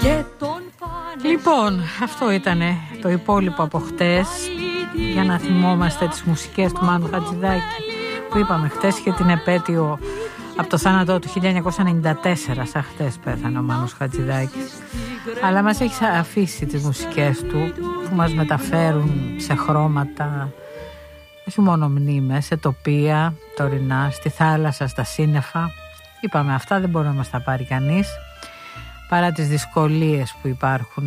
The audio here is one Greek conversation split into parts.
Λοιπόν, αυτό ήταν το υπόλοιπο από χτες, για να θυμόμαστε τις μουσικές του Μάνου Χατζηδάκη, που είπαμε χτες και την επέτειο από το θάνατό του 1994, σαν χτες πέθανε ο Μάνος Χατζηδάκης. Αλλά μας έχει αφήσει τις μουσικές του που μας μεταφέρουν σε χρώματα, όχι μόνο μνήμες, σε τοπία τωρινά, στη θάλασσα, στα σύννεφα. Είπαμε, αυτά δεν μπορεί να μας τα πάρει κανείς, παρά τις δυσκολίες που υπάρχουν.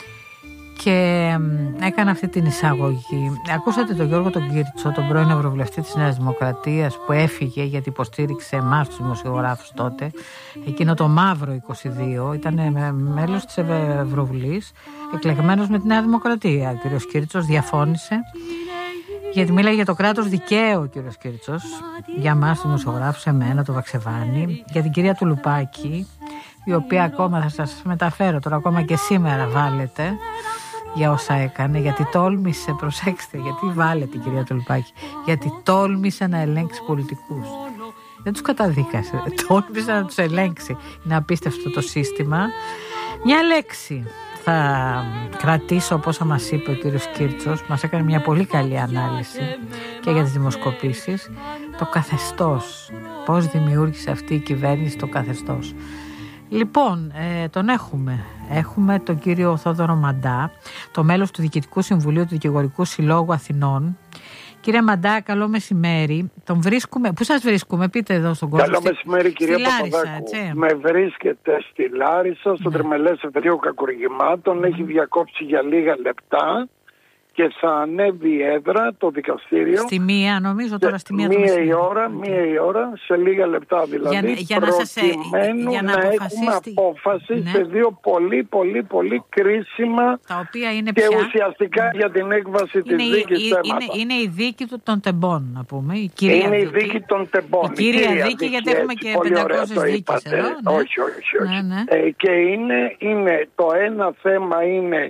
Και έκανα αυτή την εισαγωγή. Ακούσατε τον Γιώργο τον Κίρτσο, τον πρώην Ευρωβουλευτή της Νέας Δημοκρατίας, που έφυγε γιατί υποστήριξε εμάς τους δημοσιογράφους τότε, εκείνο το μαύρο 22, ήταν μέλος της Ευρωβουλής, εκλεγμένος με τη Νέα Δημοκρατία. Ο κ. Κίρτσος διαφώνησε, γιατί μίλαγε για το κράτος δικαίου ο κ. Κίρτσος, για εμάς τους δημοσιογράφους, εμένα, το Βαξεβάνη, για την κυρία Τουλουπάκη, η οποία ακόμα θα σας μεταφέρω τώρα, ακόμα και σήμερα βάλετε για όσα έκανε, γιατί τόλμησε, προσέξτε, γιατί βάλετε η κυρία Τουλουπάκη, γιατί τόλμησε να ελέγξει πολιτικούς. Δεν τους καταδίκασε, τόλμησε να τους ελέγξει. Είναι απίστευτο το σύστημα. Μια λέξη θα κρατήσω, όπως μας είπε ο κύριος Κίρτσος, μας έκανε μια πολύ καλή ανάλυση και για τις δημοσκοπήσεις, το καθεστώς. Πώς δημιούργησε αυτή η κυβέρνηση το καθεστώς. Λοιπόν, τον έχουμε τον κύριο Θόδωρο Μαντά, το μέλος του Διοικητικού Συμβουλίου του Δικηγορικού Συλλόγου Αθηνών. Κύριε Μαντά, καλό μεσημέρι. Τον βρίσκουμε. Πού σας βρίσκουμε, πείτε εδώ στον κόσμο. Καλό μεσημέρι, κυρία Παπαδάκου. Με βρίσκεται στη Λάρισα, στο τριμελές εφετείο κακουργημάτων. Έχει διακόψει για λίγα λεπτά και θα ανέβει η έδρα, το δικαστήριο. Στη μία, νομίζω τώρα στη μία. Μία η ώρα, σε λίγα λεπτά δηλαδή, για προκειμένου να έχουμε απόφαση σε δύο πολύ κρίσιμα, τα οποία είναι και πια ουσιαστικά για την έκβαση της δίκης θέματα. Είναι η δίκη των τεμπών, να πούμε. Είναι η δίκη των τεμπών. Η κύρια δίκη, γιατί έχουμε και 500 δίκες εδώ. Ναι. Όχι. Ναι. Και είναι το ένα θέμα είναι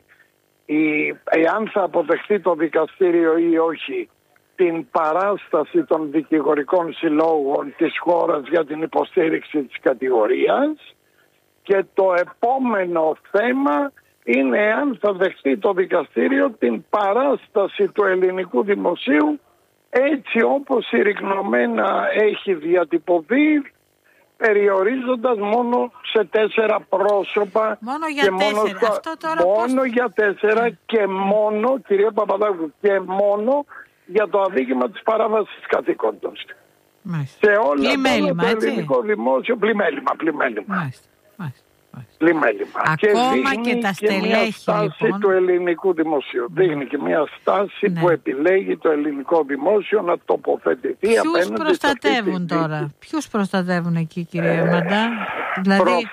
εάν θα αποδεχτεί το δικαστήριο ή όχι την παράσταση των δικηγορικών συλλόγων της χώρας για την υποστήριξη της κατηγορίας, και το επόμενο θέμα είναι εάν θα δεχτεί το δικαστήριο την παράσταση του ελληνικού δημοσίου έτσι όπως συρρικνωμένα έχει διατυπωθεί, περιορίζοντας μόνο σε 4 πρόσωπα. Μόνο για 4. Μόνο για 4 και μόνο, κυρία Παπαδάκου, και μόνο για το αδίκημα της παράβασης καθήκοντων. Σε όλα το ελληνικό δημόσιο πλημέλημα. Ακόμα και τα στελέχη, μια στάση λοιπόν του ελληνικού δημοσίου. Δείχνει και μια στάση που επιλέγει το ελληνικό δημόσιο να τοποθετηθεί. Ποιους προστατεύουν τώρα, ποιους προστατεύουν εκεί, κύριε Μαντά? Δηλαδή...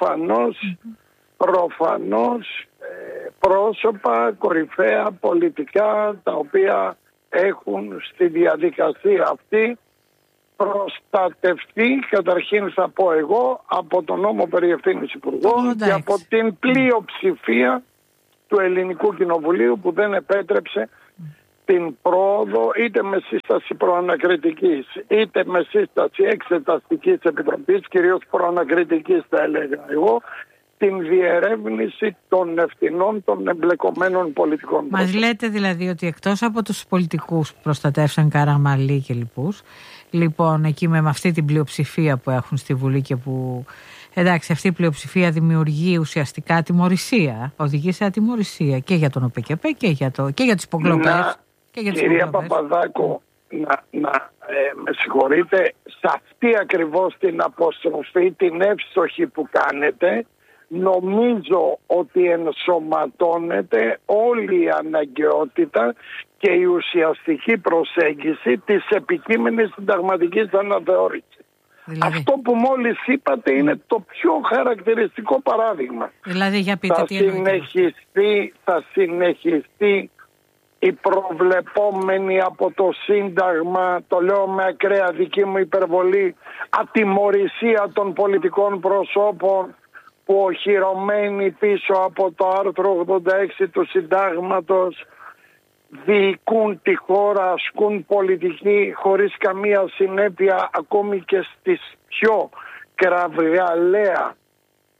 Προφανώς πρόσωπα κορυφαία πολιτικά, τα οποία έχουν στη διαδικασία αυτή προστατευτεί, καταρχήν θα πω εγώ, από τον νόμο περί ευθύνης υπουργών και από την πλειοψηφία του Ελληνικού Κοινοβουλίου, που δεν επέτρεψε την πρόοδο είτε με σύσταση προανακριτικής είτε με σύσταση εξεταστικής επιτροπής, κυρίως προανακριτικής θα έλεγα εγώ, την διερεύνηση των ευθυνών των εμπλεκομένων πολιτικών. Μας λέτε δηλαδή ότι εκτός από τους πολιτικούς που προστατεύσαν Καραμαλή και λοιπούς, λοιπόν εκεί με αυτή την πλειοψηφία που έχουν στη Βουλή και που, εντάξει, αυτή η πλειοψηφία δημιουργεί ουσιαστικά ατιμωρησία, οδηγεί σε ατιμωρησία και για τον ΟΠΚΠ και για τις υποκλοπές. Κυρία Παπαδάκου, με συγχωρείτε, σε αυτή ακριβώς την αποστροφή, την εύστοχη που κάνετε, νομίζω ότι ενσωματώνεται όλη η αναγκαιότητα και η ουσιαστική προσέγγιση της επικείμενης συνταγματικής αναθεώρησης. Δηλαδή... Αυτό που μόλις είπατε είναι το πιο χαρακτηριστικό παράδειγμα. Δηλαδή, για πείτε, θα συνεχιστεί η προβλεπόμενη από το Σύνταγμα, το λέω με ακραία δική μου υπερβολή, ατιμωρησία των πολιτικών προσώπων που οχυρωμένοι πίσω από το άρθρο 86 του Συντάγματος διοικούν τη χώρα, ασκούν πολιτική χωρίς καμία συνέπεια, ακόμη και στις πιο κραυγαλαία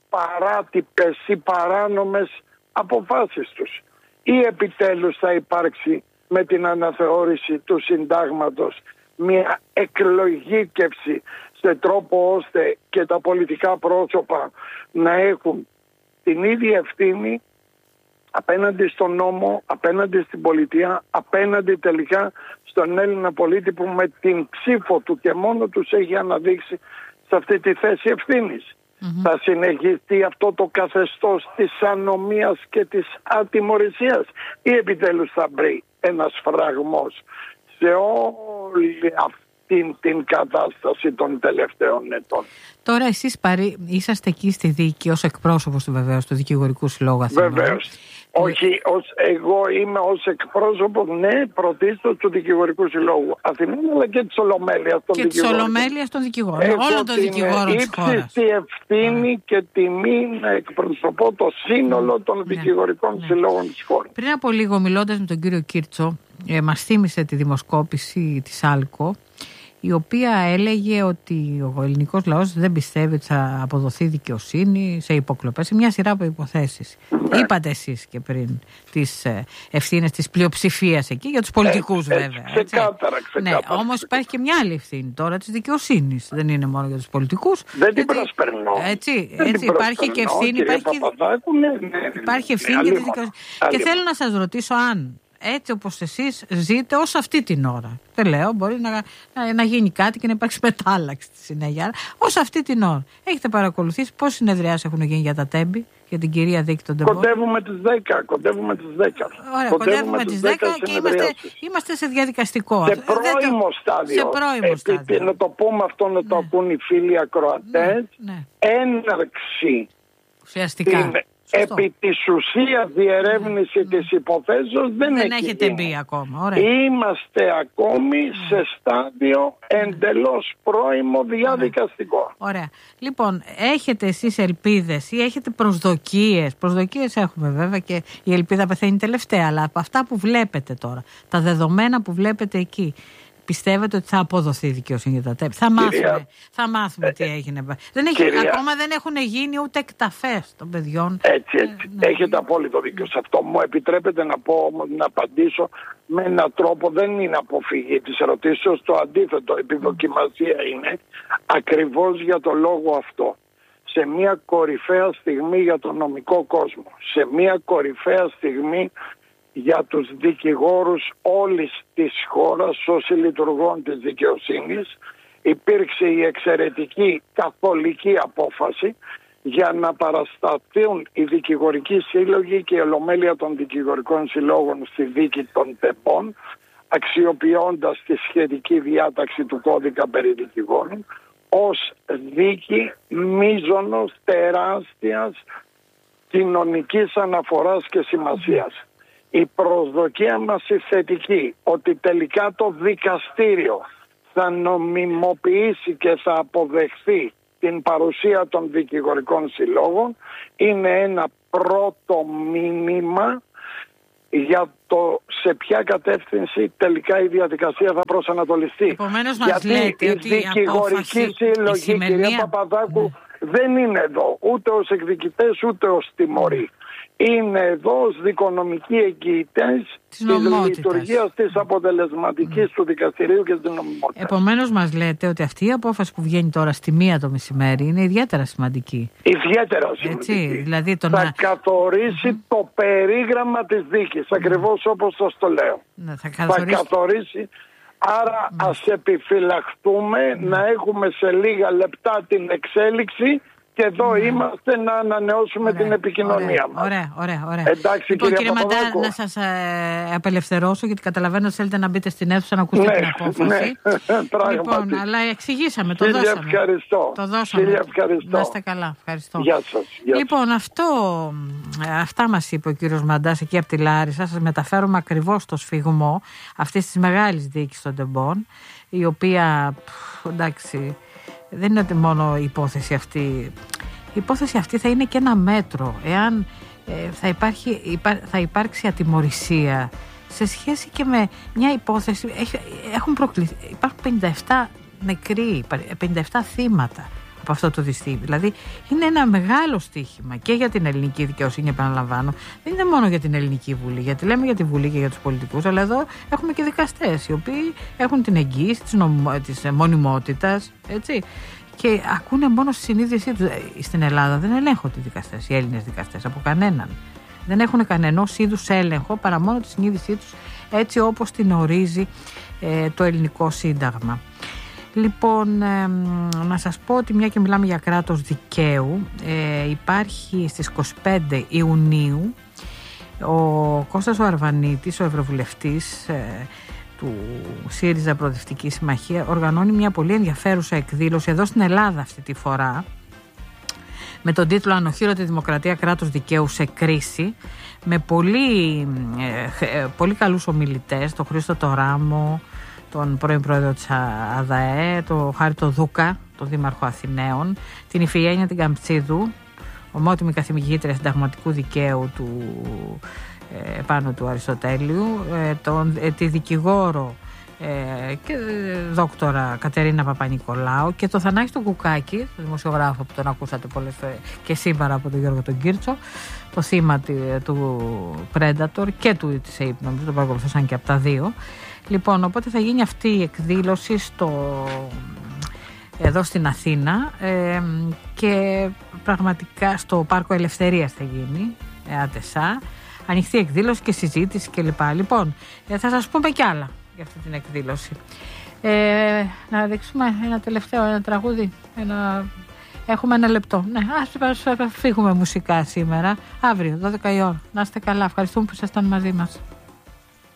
παράτυπες ή παράνομες αποφάσεις τους? Ή επιτέλους θα υπάρξει με την αναθεώρηση του συντάγματος μια εκλογήκευση σε τρόπο ώστε και τα πολιτικά πρόσωπα να έχουν την ίδια ευθύνη απέναντι στον νόμο, απέναντι στην πολιτεία, απέναντι τελικά στον Έλληνα πολίτη που με την ψήφο του και μόνο τους έχει αναδείξει σε αυτή τη θέση ευθύνης? Θα συνεχιστεί αυτό το καθεστώς της ανομίας και της ατιμωρησίας ή επιτέλους θα μπει ένας φραγμός σε όλη αυτή την κατάσταση των τελευταίων ετών? Τώρα εσείς είσαστε εκεί στη δίκη ως εκπρόσωπος του βεβαίως του Δικηγορικού Συλλόγου Αθηνών. Βεβαίως. Όχι, εγώ είμαι ως εκπρόσωπος, ναι, πρωτίστως του Δικηγορικού Συλλόγου Αθηνών, αλλά και της Ολομέλειας των Δικηγόρων. Και της Ολομέλειας των Δικηγόρων. Όλων των δικηγόρων της χώρας. Έχω την ύψιστη ευθύνη και τιμή να εκπροσωπώ το σύνολο των δικηγορικών συλλόγων της χώρας. Πριν από λίγο, μιλώντας με τον κύριο Κίρτσο, μας θύμισε τη δημοσκόπηση της ΑΛΚΟ, η οποία έλεγε ότι ο ελληνικός λαός δεν πιστεύει ότι θα αποδοθεί δικαιοσύνη σε υποκλοπές, σε μια σειρά από υποθέσεις. Είπατε εσείς και πριν τις ευθύνες της πλειοψηφίας εκεί, για τους πολιτικούς βέβαια. Ξεκάθαρα. Ναι, όμως υπάρχει και μια άλλη ευθύνη τώρα της δικαιοσύνης. Δεν είναι μόνο για τους πολιτικούς. Δεν την προσπερνώ. Έτσι υπάρχει και ευθύνη. Υπάρχει ευθύνη για τη δικαιοσύνη. Και θέλω να σας ρωτήσω αν έτσι όπως εσείς ζείτε ως αυτή την ώρα. Δεν λέω, μπορεί να γίνει κάτι και να υπάρξει μετάλλαξη στη συνέχεια. Ως αυτή την ώρα. Έχετε παρακολουθήσει πόσες συνεδριάσεις έχουν γίνει για τα Τέμπη, για την κυρία Δίκη των Τεμπών? Κοντεύουμε τις 10. Ωραία, κοντεύουμε τις 10 και είμαστε σε διαδικαστικό. Σε πρώιμο στάδιο. Να το πούμε αυτό, να το ακούν οι φίλοι ακροατές. Έναρξη. Ουσιαστικά. Επί της ουσίας διερεύνηση της υποθέσεως δεν έχετε μπει ακόμα. Ωραία. Είμαστε ακόμη σε στάδιο εντελώς πρώιμο διαδικαστικό. Ωραία. Λοιπόν, έχετε εσείς ελπίδες ή έχετε προσδοκίες? Προσδοκίες έχουμε βέβαια και η ελπίδα πεθαίνει τελευταία, αλλά από αυτά που βλέπετε τώρα, τα δεδομένα που βλέπετε εκεί, πιστεύετε ότι θα αποδοθεί δικαιοσύνη για τα Τέμπη? Θα μάθουμε τι έγινε. Ακόμα δεν έχουν γίνει ούτε εκταφές των παιδιών. Έτσι. Έχετε απόλυτο δίκιο σε αυτό. Μου επιτρέπετε να πω όμως, να απαντήσω με έναν τρόπο, δεν είναι αποφυγή της ερωτήσεως, το αντίθετο, επιδοκιμασία είναι, ακριβώς για το λόγο αυτό. Σε μια κορυφαία στιγμή για τον νομικό κόσμο, σε μια κορυφαία στιγμή για τους δικηγόρους όλης της χώρας, όσοι λειτουργούν της δικαιοσύνης, υπήρξε η εξαιρετική καθολική απόφαση για να παρασταθούν οι δικηγορικοί σύλλογοι και η Ολομέλεια των Δικηγορικών Συλλόγων στη δίκη των Τεμπών, αξιοποιώντας τη σχετική διάταξη του κώδικα περί δικηγόρων, ως δίκη μείζωνος τεράστιας κοινωνικής αναφοράς και σημασίας. Η προσδοκία μας η θετική ότι τελικά το δικαστήριο θα νομιμοποιήσει και θα αποδεχθεί την παρουσία των δικηγορικών συλλόγων είναι ένα πρώτο μήνυμα για το σε ποια κατεύθυνση τελικά η διαδικασία θα προσανατολιστεί. Επομένως μας λέτε ότι η δικηγορική σύλλογη, κυρία Παπαδάκου, δεν είναι εδώ ούτε ως εκδικητές ούτε ως τιμωροί. Είναι εδώ ως δικονομικοί εγγυητές της λειτουργίας της αποτελεσματικής του δικαστηρίου και της νομιμότητας. Επομένως μας λέτε ότι αυτή η απόφαση που βγαίνει τώρα στη 1 το μεσημέρι είναι ιδιαίτερα σημαντική. Ιδιαίτερα σημαντική. Έτσι, δηλαδή θα καθορίσει το περίγραμμα της δίκης, ακριβώς όπως σας το λέω. Θα καθορίσει. Άρα ας επιφυλαχτούμε να έχουμε σε λίγα λεπτά την εξέλιξη και εδώ είμαστε να ανανεώσουμε την επικοινωνία μας. Ωραία. Εντάξει, λοιπόν, κύριε Μαντά, να σας απελευθερώσω, γιατί καταλαβαίνω ότι θέλετε να μπείτε στην αίθουσα να ακούσετε την απόφαση. Λοιπόν, αλλά εξηγήσαμε, το δώσαμε. Ευχαριστώ. Το δώσαμε. Ευχαριστώ. Να είστε καλά. Ευχαριστώ. Γεια σας. Λοιπόν, αυτά μας είπε ο κύριος Μαντάς εκεί από τη Λάρισα. Σας μεταφέρουμε ακριβώς το σφιγμό αυτής της μεγάλης δίκης των Τεμπών, η οποία, εντάξει, δεν είναι μόνο η υπόθεση αυτή. Η υπόθεση αυτή θα είναι και ένα μέτρο εάν θα υπάρξει ατιμωρησία σε σχέση και με μια υπόθεση. Υπάρχουν 57 νεκροί, 57 θύματα από αυτό το δυστύχημα. Δηλαδή είναι ένα μεγάλο στοίχημα και για την ελληνική δικαιοσύνη, επαναλαμβάνω. Δεν είναι μόνο για την ελληνική Βουλή, γιατί λέμε για τη Βουλή και για τους πολιτικούς, αλλά εδώ έχουμε και δικαστές οι οποίοι έχουν την εγγύηση της μονιμότητας, έτσι. Και ακούνε μόνο στη συνείδησή τους. Στην Ελλάδα δεν ελέγχονται οι δικαστές, οι Έλληνες δικαστές, από κανέναν. Δεν έχουν κανενός είδους έλεγχο παρά μόνο τη συνείδησή τους, έτσι όπως την ορίζει το ελληνικό σύνταγμα. Λοιπόν, να σας πω ότι μια και μιλάμε για κράτος δικαίου, υπάρχει στις 25 Ιουνίου ο Κώστας ο Αρβανίτης, ο ευρωβουλευτής του ΣΥΡΙΖΑ Προοδευτική Συμμαχία, οργανώνει μια πολύ ενδιαφέρουσα εκδήλωση εδώ στην Ελλάδα αυτή τη φορά, με τον τίτλο «Ανοχήρωτη Δημοκρατία, κράτος δικαίου σε κρίση», με πολύ καλούς ομιλητές, τον Χρήστο Τωράμο, τον πρώην πρόεδρο της ΑΔΑΕ, τον Χάριτο Δούκα, τον δήμαρχο Αθηναίων, την Ιφηγένεια την Καμψίδου, ομότιμη καθηγήτρια συνταγματικού δικαίου πάνω του Αριστοτέλειου, τη δικηγόρο και δόκτορα Κατερίνα Παπα-Νικολάου και το Θανάση τον Κουκάκη, τον δημοσιογράφο που τον ακούσατε πολλές φορές και σήμερα από τον Γιώργο τον Κίρτσο, το θύμα του Predator και της ΑΕΠ, νομίζω τον παρακολουθούσαν και από τα δύο. Λοιπόν, οπότε θα γίνει αυτή η εκδήλωση εδώ στην Αθήνα και πραγματικά στο Πάρκο Ελευθερίας θα γίνει, ΑΤΕΣΑ, ανοιχτή εκδήλωση και συζήτηση κλπ. Λοιπόν, θα σας πούμε κι άλλα για αυτή την εκδήλωση. Να δείξουμε ένα τραγούδι. Έχουμε ένα λεπτό. Ναι, ας φύγουμε μουσικά σήμερα. Αύριο, 12 η ώρα. Να είστε καλά. Ευχαριστούμε που ήσασταν μαζί μας.